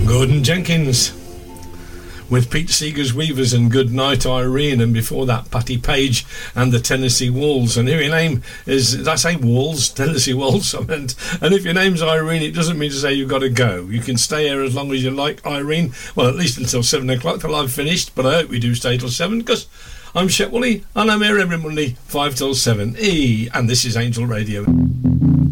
Gordon Jenkins with Pete Seeger's Weavers and Good Night Irene, and before that Patti Page and the Tennessee Walls. And if your name is, did I say Walls? Tennessee Walls, I meant. And if your name's Irene, it doesn't mean to say you've got to go. You can stay here as long as you like, Irene. Well, at least until 7 o'clock till I've finished, but I hope we do stay till 7, because I'm Shep Woolley and I'm here every Monday 5 till 7. And this is Angel Radio.